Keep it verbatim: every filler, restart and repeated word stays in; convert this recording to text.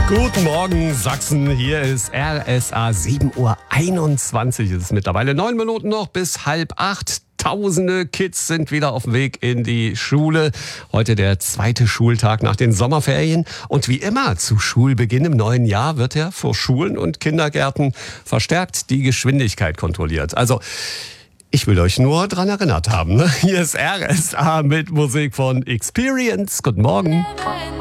Guten Morgen, Sachsen. Hier ist R S A sieben Uhr einundzwanzig. Es ist mittlerweile neun Minuten noch bis halb acht. Tausende Kids sind wieder auf dem Weg in die Schule. Heute der zweite Schultag nach den Sommerferien. Und wie immer zu Schulbeginn im neuen Jahr wird ja vor Schulen und Kindergärten verstärkt die Geschwindigkeit kontrolliert. Also ich will euch nur dran erinnert haben. Ne? Hier ist R S A mit Musik von Experience. Guten Morgen.